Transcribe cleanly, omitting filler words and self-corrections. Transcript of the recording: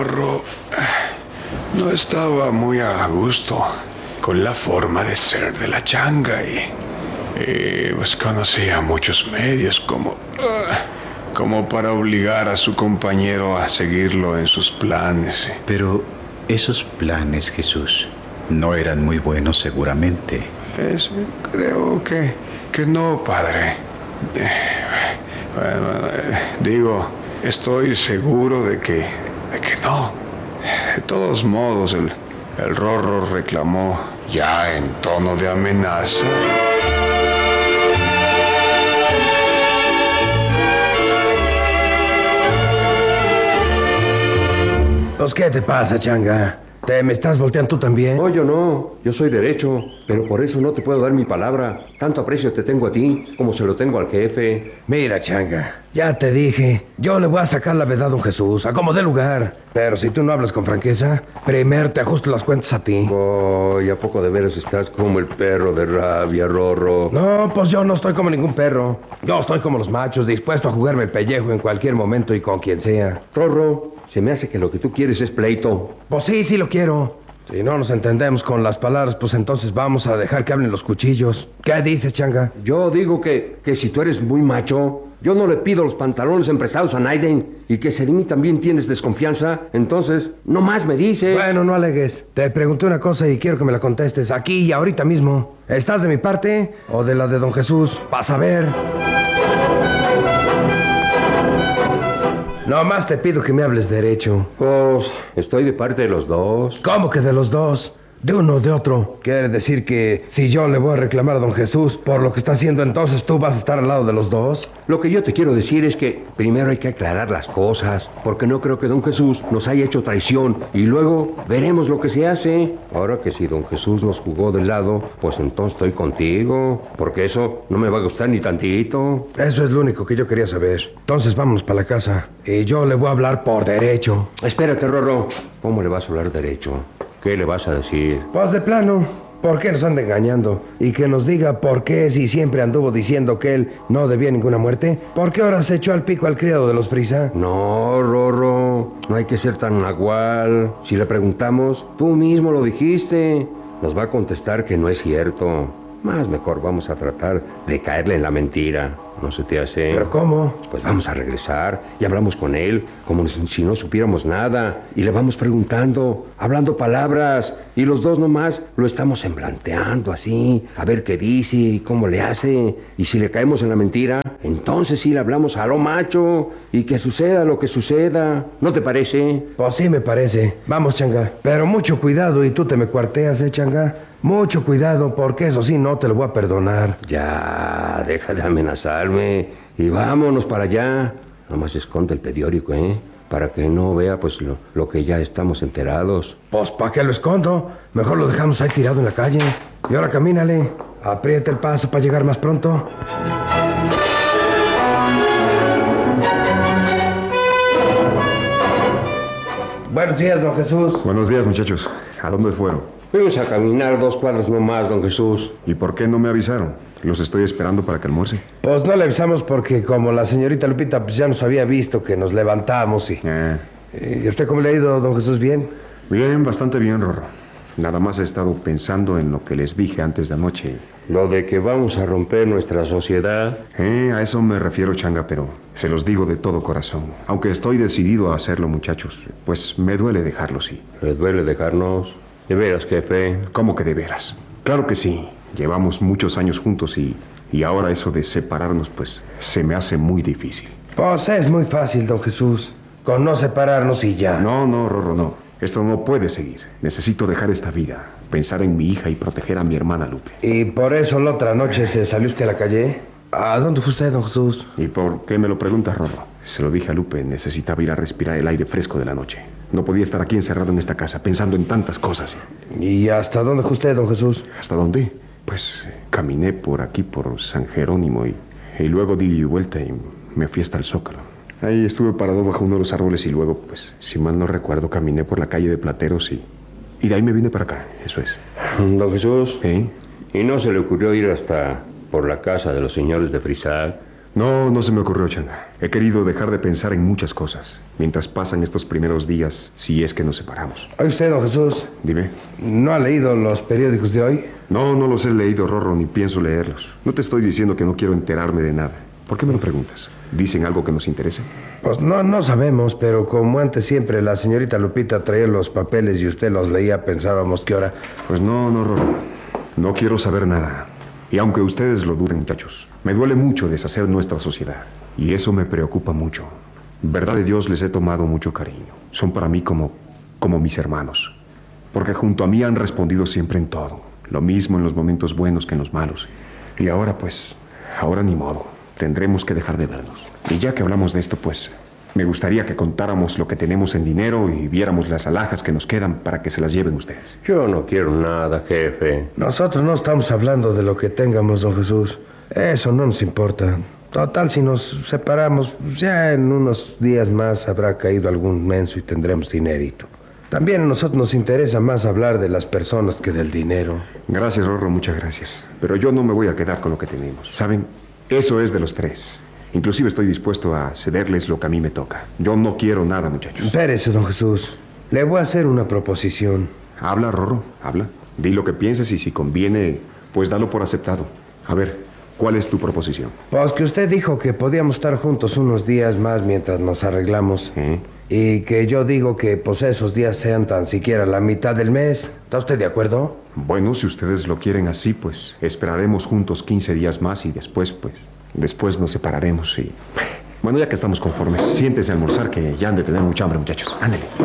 Rorro no estaba muy a gusto con la forma de ser de la changa y pues conocía muchos medios como para obligar a su compañero a seguirlo en sus planes. Pero esos planes, Jesús, no eran muy buenos seguramente. Creo que no, padre. Digo, estoy seguro de que no. De todos modos, el Rorro reclamó ya en tono de amenaza. Pues, ¿qué te pasa, changa? ¿Me estás volteando tú también? No, yo no. Yo soy derecho, pero por eso no te puedo dar mi palabra. Tanto aprecio te tengo a ti como se lo tengo al jefe. Mira, changa, ya te dije. Yo le voy a sacar la verdad a don Jesús, a como dé lugar. Pero si tú no hablas con franqueza, primero te ajusto las cuentas a ti. ¿Y a poco de veras estás como el perro de rabia, Rorro? No, pues yo no estoy como ningún perro. Yo estoy como los machos, dispuesto a jugarme el pellejo en cualquier momento y con quien sea. Rorro, se me hace que lo que tú quieres es pleito. Pues sí lo quiero. Si no nos entendemos con las palabras, pues entonces vamos a dejar que hablen los cuchillos. ¿Qué dices, changa? Yo digo que si tú eres muy macho, yo no le pido los pantalones emprestados a Naiden. Y que si de mí también tienes desconfianza, entonces no más me dices. Bueno, no alegues. Te pregunté una cosa y quiero que me la contestes aquí y ahorita mismo. ¿Estás de mi parte o de la de don Jesús? Pa' saber. Nomás te pido que me hables derecho. Pues estoy de parte de los dos. ¿Cómo que de los dos? ¿De uno o de otro? Quiere decir que si yo le voy a reclamar a don Jesús por lo que está haciendo, entonces tú vas a estar al lado de los dos. Lo que yo te quiero decir es que primero hay que aclarar las cosas, porque no creo que don Jesús nos haya hecho traición y luego veremos lo que se hace. Ahora que si don Jesús nos jugó del lado, pues entonces estoy contigo, porque eso no me va a gustar ni tantito. Eso es lo único que yo quería saber. Entonces vámonos para la casa y yo le voy a hablar por derecho. Espérate, Rorro. ¿Cómo le vas a hablar derecho? ¿Qué le vas a decir? Pues de plano, ¿por qué nos anda engañando? Y que nos diga por qué, si siempre anduvo diciendo que él no debía ninguna muerte, ¿por qué ahora se echó al pico al criado de los Frisa? No, Rorro, no hay que ser tan nagual. Si le preguntamos, tú mismo lo dijiste. Nos va a contestar que no es cierto. Más mejor vamos a tratar de caerle en la mentira. ¿No se te hace? ¿Pero cómo? Pues vamos a regresar y hablamos con él como si no supiéramos nada. Y le vamos preguntando, hablando palabras. Y los dos nomás lo estamos emblanteando así. A ver qué dice y cómo le hace. Y si le caemos en la mentira, entonces sí le hablamos a lo macho. Y que suceda lo que suceda. ¿No te parece? Pues sí me parece. Vamos, changa. Pero mucho cuidado y tú te me cuarteas, changa. Mucho cuidado, porque eso sí no te lo voy a perdonar. Ya, deja de amenazarme y vámonos para allá. Nomás esconde el periódico, para que no vea, pues, lo que ya estamos enterados. Pues, ¿para qué lo escondo? Mejor lo dejamos ahí tirado en la calle. Y ahora camínale. Aprieta el paso para llegar más pronto. Buenos días, don Jesús. Buenos días, muchachos. ¿A dónde fueron? Fuimos a caminar 2 cuadras nomás, don Jesús. ¿Y por qué no me avisaron? Los estoy esperando para que almuerce. Pues no le avisamos porque como la señorita Lupita pues ya nos había visto que nos levantamos y... ¿Y usted cómo le ha ido, don Jesús? ¿Bien? Bien, bastante bien, Rorro. Nada más he estado pensando en lo que les dije antes de anoche. Lo de que vamos a romper nuestra sociedad. A eso me refiero, changa, pero se los digo de todo corazón. Aunque estoy decidido a hacerlo, muchachos, pues me duele dejarlo, sí. ¿Les duele dejarnos? ¿De veras, jefe? ¿Cómo que de veras? Claro que sí. Llevamos muchos años juntos y ahora eso de separarnos, pues, se me hace muy difícil. Pues es muy fácil, don Jesús. Con no separarnos y ya. No, Rorro, no. Esto no puede seguir. Necesito dejar esta vida, pensar en mi hija y proteger a mi hermana Lupe. ¿Y por eso la otra noche se salió usted a la calle? ¿A dónde fue usted, don Jesús? ¿Y por qué me lo pregunta, Rorro? Se lo dije a Lupe, necesitaba ir a respirar el aire fresco de la noche. No podía estar aquí encerrado en esta casa, pensando en tantas cosas. ¿Y hasta dónde fue usted, don Jesús? ¿Hasta dónde? Pues caminé por aquí, por San Jerónimo, y luego di vuelta y me fui hasta el Zócalo. Ahí estuve parado bajo uno de los árboles y luego, pues, si mal no recuerdo, caminé por la calle de Plateros y de ahí me vine para acá, eso es. Don Jesús. ¿Eh? ¿Y no se le ocurrió ir hasta por la casa de los señores de Frisac? No, no se me ocurrió, Changa. He querido dejar de pensar en muchas cosas mientras pasan estos primeros días, si es que nos separamos. ¿Oye usted, don Jesús? Dime. ¿No ha leído los periódicos de hoy? No, no los he leído, Rorro, ni pienso leerlos. No te estoy diciendo que no quiero enterarme de nada. ¿Por qué me lo preguntas? ¿Dicen algo que nos interese? Pues no sabemos, pero como antes siempre la señorita Lupita traía los papeles y usted los leía, pensábamos que ahora... Pues no, Rorro. No quiero saber nada. Y aunque ustedes lo duden, muchachos, me duele mucho deshacer nuestra sociedad. Y eso me preocupa mucho. Verdad de Dios, les he tomado mucho cariño. Son para mí como mis hermanos. Porque junto a mí han respondido siempre en todo. Lo mismo en los momentos buenos que en los malos. Y ahora, pues, ahora ni modo. Tendremos que dejar de vernos. Y ya que hablamos de esto, pues, me gustaría que contáramos lo que tenemos en dinero y viéramos las alhajas que nos quedan para que se las lleven ustedes. Yo no quiero nada, jefe. Nosotros no estamos hablando de lo que tengamos, don Jesús. Eso no nos importa. Total, si nos separamos, ya en unos días más habrá caído algún menso y tendremos dinerito. También a nosotros nos interesa más hablar de las personas que del dinero. Gracias, Rorro, muchas gracias. Pero yo no me voy a quedar con lo que tenemos. ¿Saben? Eso es de los tres. Inclusive estoy dispuesto a cederles lo que a mí me toca. Yo no quiero nada, muchachos. Espérese, don Jesús. Le voy a hacer una proposición. Habla, Rorro, habla. Di lo que pienses y si conviene, pues dalo por aceptado. A ver, ¿cuál es tu proposición? Pues que usted dijo que podíamos estar juntos unos días más mientras nos arreglamos. Y que yo digo que pues esos días sean tan siquiera la mitad del mes. ¿Está usted de acuerdo? Bueno, si ustedes lo quieren así, pues esperaremos juntos 15 días más y después nos separaremos y... Bueno, ya que estamos conformes, siéntense a almorzar que ya han de tener mucha hambre, muchachos. Ándale.